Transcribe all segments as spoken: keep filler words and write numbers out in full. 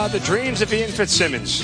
Uh, the dreams of Ian Fitzsimmons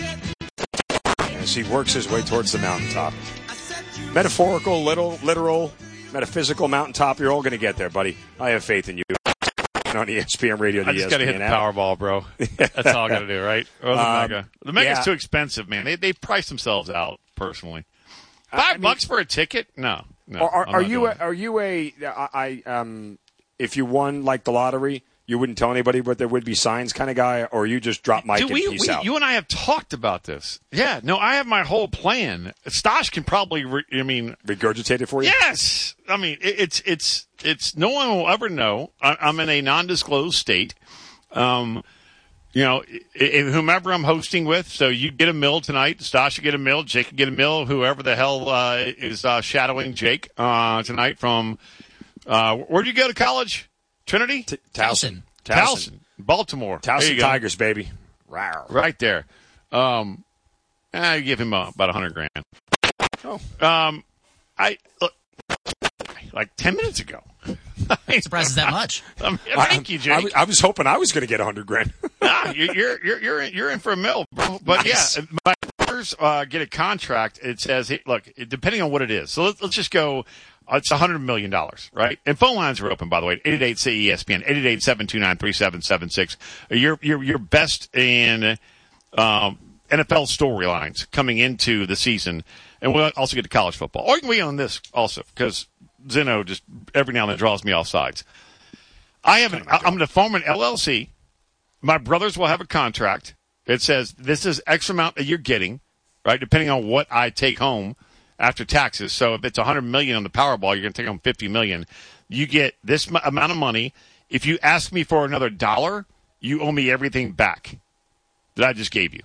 as he works his way towards the mountaintop. Metaphorical, little, literal, metaphysical mountaintop. You're all going to get there, buddy. I have faith in you. On E S P N Radio, the I just got to hit the Powerball, bro. That's all I got to do, right? Or the um, Mega. The Mega's yeah. too expensive, man. They they price themselves out. Personally, five I mean, bucks for a ticket? No, no. Are, are you a, are you a I um if you won like the lottery, you wouldn't tell anybody, but there would be signs kind of guy, or you just drop mic Dude, and we, peace we, out? You and I have talked about this. Yeah, no, I have my whole plan. Stosh can probably, re, I mean, regurgitate it for you. Yes, I mean it, it's it's it's no one will ever know. I, I'm in a non-disclosed state. Um, you know, if, whomever I'm hosting with, so you get a mill tonight. Stosh will get a mill. Jake can get a mill. Whoever the hell uh, is uh, shadowing Jake uh, tonight from uh, where'd you go to college? Trinity? T- Towson. Towson. Baltimore. Towson Tigers, baby. Rawr. Right there. Um, I give him uh, about a hundred grand. Oh. Um, I look, like ten minutes ago. Surprises that much. Um, thank I, you, Jake. I, was, I was hoping I was going to get a hundred grand. nah, you're you're you're you're in, you're in for a mill, bro. But nice. yeah, my brothers uh, get a contract. It says, hey, look, depending on what it is. So let's let's just go. Uh, it's a hundred million dollars, right? And phone lines are open, by the way. eight eight eight, say E S P N, eight eight eight, seven two nine, three seven seven six. Your your your best in um, N F L storylines coming into the season, and we'll also get to college football. Or you can be on this also, because Zeno just every now and then draws me off sides. I have an, I'm going to form an L L C. My brothers will have a contract. It says this is X amount that you're getting, right? Depending on what I take home after taxes. So if it's one hundred million dollars on the Powerball, you're going to take home fifty million dollars. You get this m- amount of money. If you ask me for another dollar, you owe me everything back that I just gave you.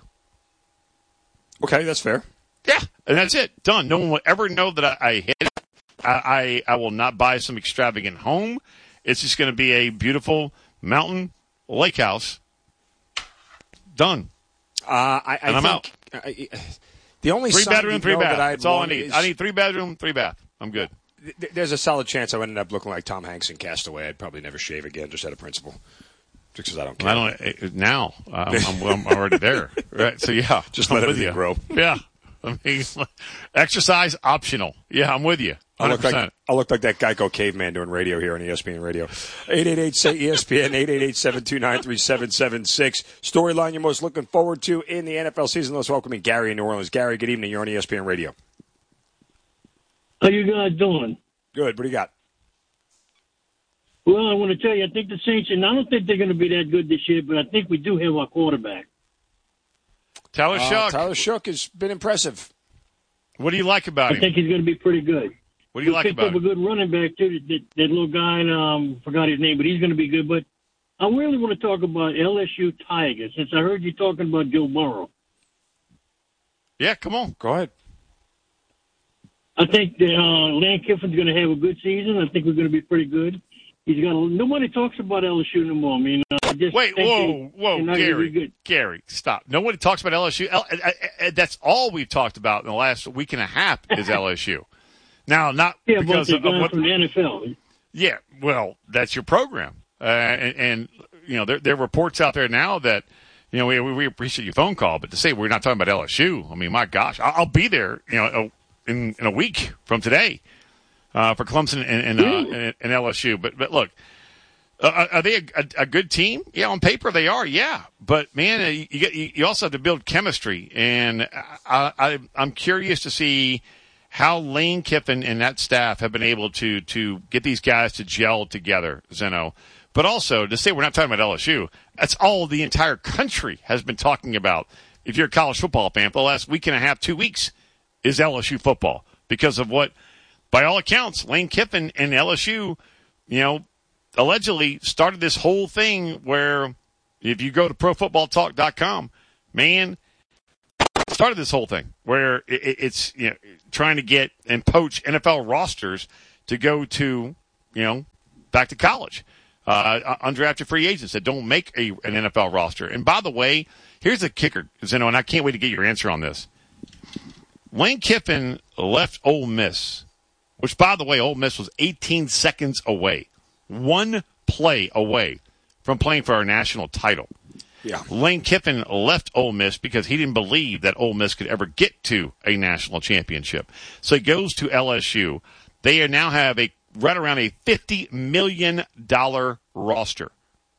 Okay, that's fair. Yeah, and that's it. Done. No one will ever know that I, I hit it. I, I, I will not buy some extravagant home. It's just going to be a beautiful mountain lake house. Done. Uh, I, I and I'm think, out. I, the only three bedroom, three bath. That That's all I need. Is, I need three bedroom, three bath. I'm good. Th- there's a solid chance I would end up looking like Tom Hanks in Castaway. I'd probably never shave again, just out of principle. Just because I don't care. I don't now. Um, I'm, I'm already there. Right. So yeah, just I'm let everything you. grow. Yeah. I mean, exercise optional. Yeah, I'm with you. I look like I look like that Geico caveman doing radio here on E S P N Radio. eight eight eight, say E S P N, eight eight eight, seven two nine, three seven seven six. Storyline you're most looking forward to in the N F L season. Let's welcome in Gary in New Orleans. Gary, good evening. You're on E S P N Radio. How you guys doing? Good. What do you got? Well, I want to tell you, I think the Saints, and I don't think they're going to be that good this year, but I think we do have our quarterback. Tyler uh, Shook. Tyler Shook has been impressive. What do you like about I him? I think he's going to be pretty good. What do you we like picked about up him? a good running back, too, that, that little guy, and um, forgot his name, but he's going to be good. But I really want to talk about L S U Tigers, since I heard you talking about Joe Burrow. Yeah, come on. Go ahead. I think that uh, Lane Kiffin's going to have a good season. I think we're going to be pretty good. He's got a, nobody talks about L S U no more. I mean, uh, I just Wait, think whoa, they, whoa, Gary, Gary, stop. Nobody talks about L S U. L, I, I, that's all we've talked about in the last week and a half is L S U. Now, not yeah, because but of, the of what, from the N F L. Yeah, well, that's your program, uh, and, and you know there, there are reports out there now that you know we we appreciate your phone call, but to say we're not talking about L S U, I mean, my gosh, I'll, I'll be there, you know, in in a week from today uh, for Clemson and and, uh, and and L S U. But but look. Uh, are they a, a, a good team? Yeah, on paper they are. Yeah, but man, you, you, you also have to build chemistry, and I, I, I'm curious to see how Lane Kiffin and that staff have been able to to get these guys to gel together, Zeno. But also to say we're not talking about L S U. That's all the entire country has been talking about. If you're a college football fan, for the last week and a half, two weeks is L S U football because of what, by all accounts, Lane Kiffin and L S U, you know. allegedly started this whole thing where if you go to pro football talk dot com, man, started this whole thing where it, it's you know trying to get and poach N F L rosters to go to, you know, back to college. Uh, undrafted free agents that don't make a, an N F L roster. And by the way, here's the kicker, Zeno, and I can't wait to get your answer on this. Lane Kiffin left Ole Miss, which, by the way, Ole Miss was eighteen seconds away. One play away from playing for our national title. Yeah. Lane Kiffin left Ole Miss because he didn't believe that Ole Miss could ever get to a national championship. So he goes to L S U. They are now have a right around a fifty million dollars roster.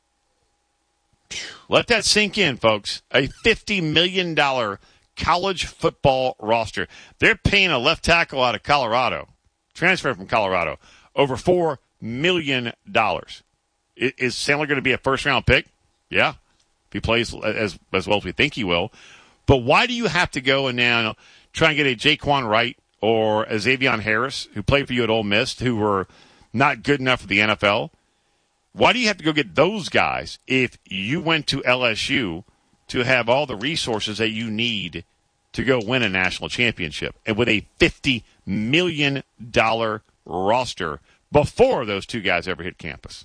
Let that sink in, folks. A fifty million dollars college football roster. They're paying a left tackle out of Colorado, transfer from Colorado, over four million dollars. Is Sandler going to be a first-round pick? Yeah. If he plays as as well as we think he will. But why do you have to go and now try and get a Jaquan Wright or a Xavier Harris, who played for you at Ole Miss, who were not good enough for the N F L? Why do you have to go get those guys if you went to L S U to have all the resources that you need to go win a national championship, and with a fifty million dollars roster before those two guys ever hit campus?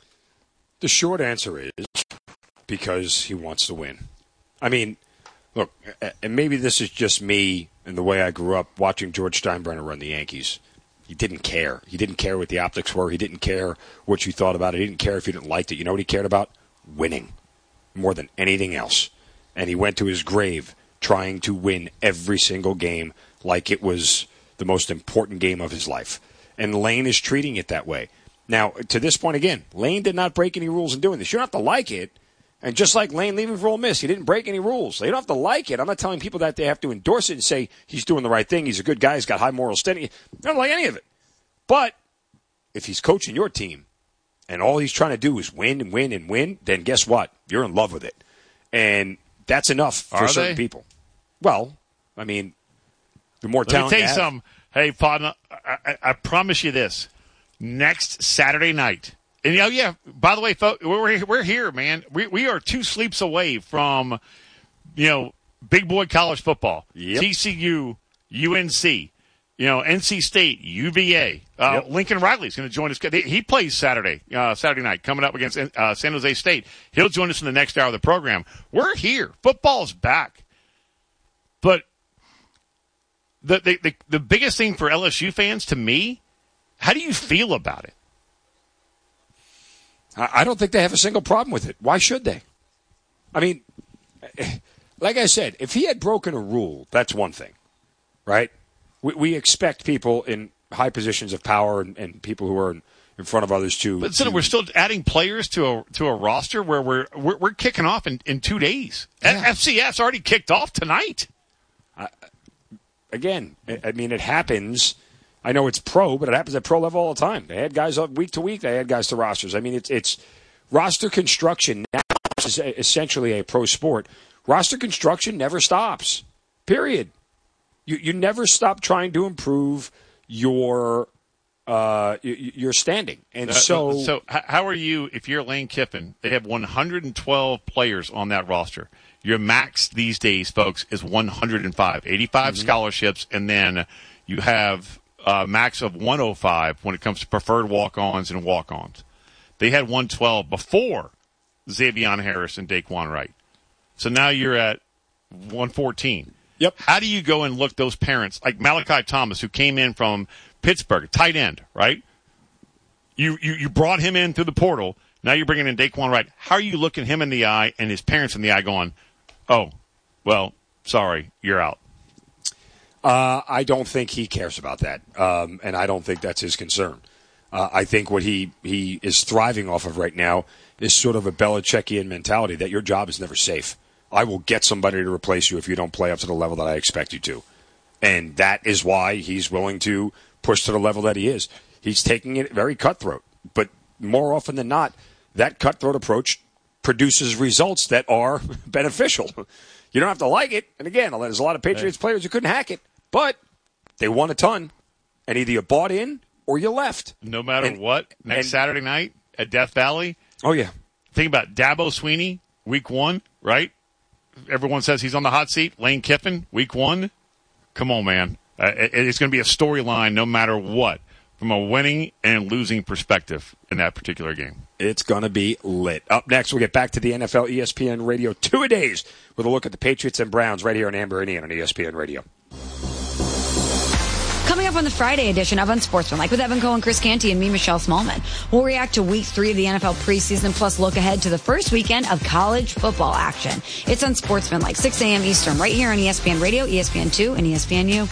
The short answer is because he wants to win. I mean, look, and maybe this is just me and the way I grew up watching George Steinbrenner run the Yankees. He didn't care. He didn't care what the optics were. He didn't care what you thought about it. He didn't care if you didn't like it. You know what he cared about? Winning more than anything else. And he went to his grave trying to win every single game like it was the most important game of his life. And Lane is treating it that way. Now, to this point again, Lane did not break any rules in doing this. You don't have to like it. And just like Lane leaving for Ole Miss, he didn't break any rules. They don't have to like it. I'm not telling people that they have to endorse it and say he's doing the right thing. He's a good guy. He's got high moral standing. I don't like any of it. But if he's coaching your team and all he's trying to do is win and win and win, then guess what? You're in love with it. And that's enough for Are certain they? people. Well, I mean, the more Let talent me tell you you have, something. Hey, partner, I, I, I promise you this. Next Saturday night, and oh yeah, by the way, folks, we're we're here, man. We we are two sleeps away from, you know, big boy college football. Yep. T C U, U N C, you know, N C State, U V A. Uh, Yep. Lincoln Riley's going to join us. He plays Saturday, uh, Saturday night, coming up against uh, San Jose State. He'll join us in the next hour of the program. We're here. Football's back, but the the the, the biggest thing for L S U fans, to me, how do you feel about it? I don't think they have a single problem with it. Why should they? I mean, like I said, if he had broken a rule, that's one thing, right? We, we expect people in high positions of power and, and people who are in, in front of others to. But so to, we're still adding players to a to a roster where we're we're, we're kicking off in, in two days. Yeah. F C S already kicked off tonight. I, again, I, I mean, it happens. I know it's pro, but it happens at pro level all the time. They had guys up week to week. They had guys to rosters. I mean, it's it's roster construction now is essentially a pro sport. Roster construction never stops. Period. You you never stop trying to improve your uh your standing. And Uh, so so h- how are you if you're Lane Kiffin? They have one hundred twelve players on that roster. Your max these days, folks, is one hundred five. eighty-five mm-hmm. scholarships, and then you have a max of one oh five when it comes to preferred walk-ons and walk-ons. They had one twelve before Xavier Harris and Daquan Wright. So now you're at one fourteen. Yep. How do you go and look those parents, like Malachi Thomas, who came in from Pittsburgh, tight end, right? You, you you brought him in through the portal. Now you're bringing in Daquan Wright. How are you looking him in the eye and his parents in the eye going, oh, well, sorry, you're out? Uh, I don't think he cares about that, um, and I don't think that's his concern. Uh, I think what he, he is thriving off of right now is sort of a Belichickian mentality that your job is never safe. I will get somebody to replace you if you don't play up to the level that I expect you to. And that is why he's willing to push to the level that he is. He's taking it very cutthroat. But more often than not, that cutthroat approach produces results that are beneficial. You don't have to like it. And again, there's a lot of Patriots players who couldn't hack it. But they won a ton. And either you bought in or you left. No matter and, what, next and, Saturday night at Death Valley. Oh, yeah. Think about Dabo Swinney, week one, right? Everyone says he's on the hot seat. Lane Kiffin, week one. Come on, man. Uh, it, it's going to be a storyline no matter what from a winning and losing perspective in that particular game. It's going to be lit. Up next, we'll get back to the N F L E S P N Radio two-a-days with a look at the Patriots and Browns right here on Amber Indian on E S P N Radio. Coming up on the Friday edition of Unsportsmanlike with Evan Cohen, Chris Canty, and me, Michelle Smallman. We'll react to week three of the N F L preseason, plus look ahead to the first weekend of college football action. It's Unsportsmanlike, six a.m. Eastern, right here on E S P N Radio, E S P N two, and E S P N U.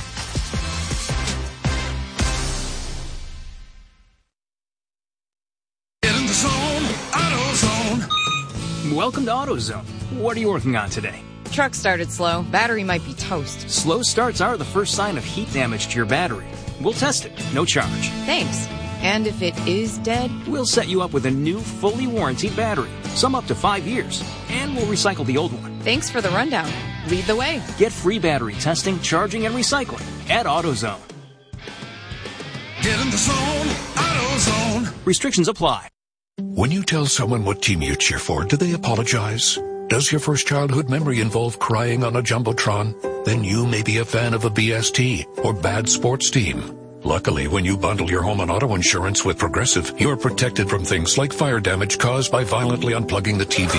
Get in the zone, AutoZone. Welcome to AutoZone. What are you working on today? Truck started slow. Battery might be toast. Slow starts are the first sign of heat damage to your battery. We'll test it, no charge. Thanks. And if it is dead? We'll set you up with a new, fully warranted battery, some up to five years, and we'll recycle the old one. Thanks for the rundown. Lead the way. Get free battery testing, charging, and recycling at AutoZone. Get in the zone, AutoZone. Restrictions apply. When you tell someone what team you cheer for, do they apologize? Does your first childhood memory involve crying on a Jumbotron? Then you may be a fan of a B S T or bad sports team. Luckily, when you bundle your home and auto insurance with Progressive, you're protected from things like fire damage caused by violently unplugging the T V.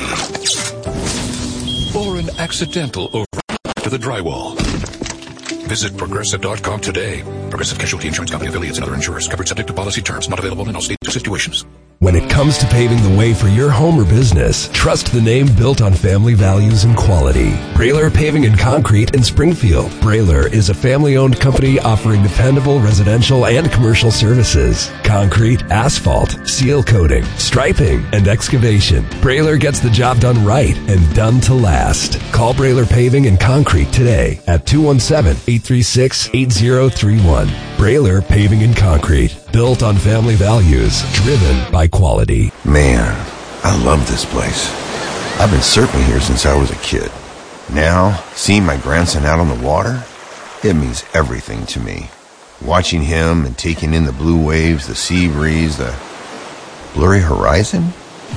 Or an accidental override to the drywall. Visit Progressive dot com today. Progressive Casualty Insurance Company, affiliates, and other insurers. Covered subject to policy terms. Not available in all states or situations. When it comes to paving the way for your home or business, trust the name built on family values and quality. Brailer Paving and Concrete in Springfield. Brailer is a family-owned company offering dependable residential and commercial services. Concrete, asphalt, seal coating, striping, and excavation. Brailer gets the job done right and done to last. Call Brailer Paving and Concrete today at two one seven, eight three six, eight zero three one. Brailer Paving and Concrete. Built on family values, driven by quality. Man, I love this place. I've been surfing here since I was a kid. Now, seeing my grandson out on the water, it means everything to me. Watching him and taking in the blue waves, the sea breeze, the blurry horizon.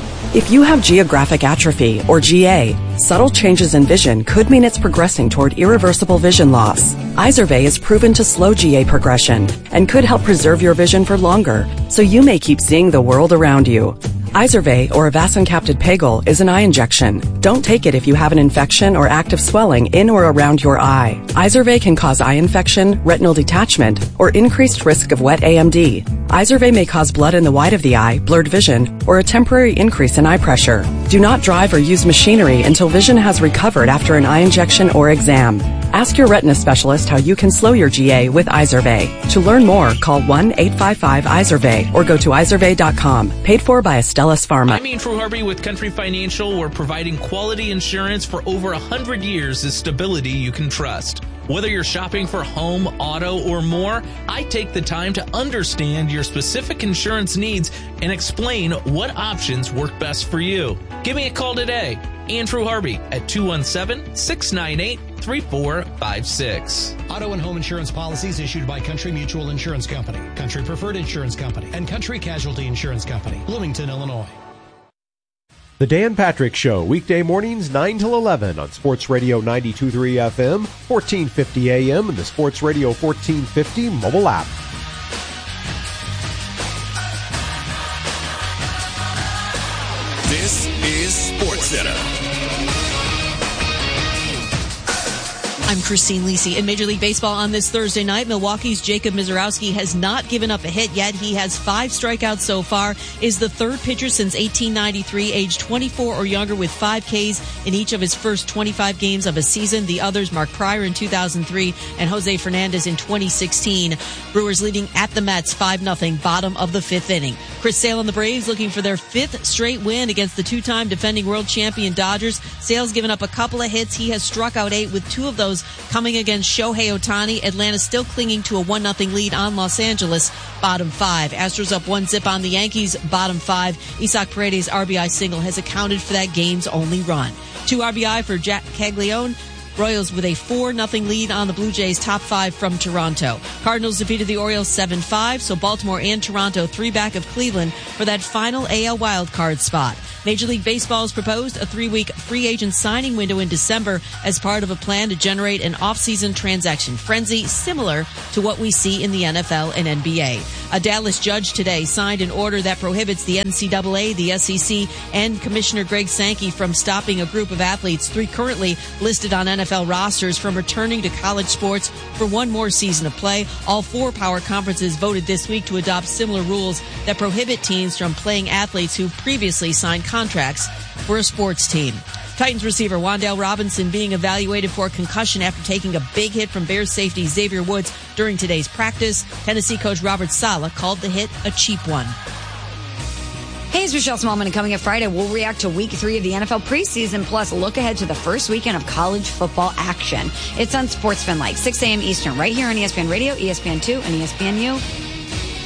If you have geographic atrophy, or G A, subtle changes in vision could mean it's progressing toward irreversible vision loss. Izervay is proven to slow G A progression and could help preserve your vision for longer, so you may keep seeing the world around you. Izervay, or avacincaptad pegol, is an eye injection. Don't take it if you have an infection or active swelling in or around your eye. Izervay can cause eye infection, retinal detachment, or increased risk of wet A M D. Izervay may cause blood in the white of the eye, blurred vision, or a temporary increase in eye pressure. Do not drive or use machinery until vision has recovered after an eye injection or exam. Ask your retina specialist how you can slow your G A with Izervay. To learn more, call one eight five five Izervay or go to Izervay dot com. Paid for by Astellas Pharma. I'm Andrew Harvey with Country Financial. We're providing quality insurance for over one hundred years of stability you can trust. Whether you're shopping for home, auto, or more, I take the time to understand your specific insurance needs and explain what options work best for you. Give me a call today. Andrew Harvey at two one seven, six nine eight, three four five six. Auto and home insurance policies issued by Country Mutual Insurance Company, Country Preferred Insurance Company, and Country Casualty Insurance Company, Bloomington, Illinois. The Dan Patrick Show, weekday mornings nine till eleven on Sports Radio ninety-two point three F M, fourteen fifty A M, and the Sports Radio fourteen fifty mobile app. This is Sports Center. I'm Christine Lisi. In Major League Baseball on this Thursday night, Milwaukee's Jacob Misiorowski has not given up a hit yet. He has five strikeouts so far, is the third pitcher since eighteen ninety-three, age twenty-four or younger, with five Ks in each of his first twenty-five games of a season. The others, Mark Pryor in two thousand three and Jose Fernandez in twenty sixteen. Brewers leading at the Mets five nothing, bottom of the fifth inning. Chris Sale and the Braves looking for their fifth straight win against the two-time defending world champion Dodgers. Sale's given up a couple of hits. He has struck out eight, with two of those coming against Shohei Ohtani. Atlanta still clinging to a one nothing lead on Los Angeles, bottom five. Astros up one zip on the Yankees, bottom five. Isaac Paredes' R B I single has accounted for that game's only run. Two R B I for Jack Caglione. Royals with a four nothing lead on the Blue Jays, top five from Toronto. Cardinals defeated the Orioles seven five, so Baltimore and Toronto three back of Cleveland for that final A L wildcard spot. Major League Baseball has proposed a three-week free agent signing window in December as part of a plan to generate an off-season transaction frenzy similar to what we see in the N F L and N B A. A Dallas judge today signed an order that prohibits the N C double A, the S E C, and Commissioner Greg Sankey from stopping a group of athletes, three currently listed on N F L rosters, from returning to college sports for one more season of play. All four power conferences voted this week to adopt similar rules that prohibit teams from playing athletes who previously signed contracts for a sports team. Titans receiver Wan'Dale Robinson being evaluated for a concussion after taking a big hit from Bears safety Xavier Woods during today's practice. Tennessee coach Robert Saleh called the hit a cheap one. Hey, it's Michelle Smallman, and coming up Friday, we'll react to week three of the N F L preseason, plus look ahead to the first weekend of college football action. It's on Sportsman Like, six a.m. Eastern, right here on E S P N Radio, E S P N two, and E S P N U.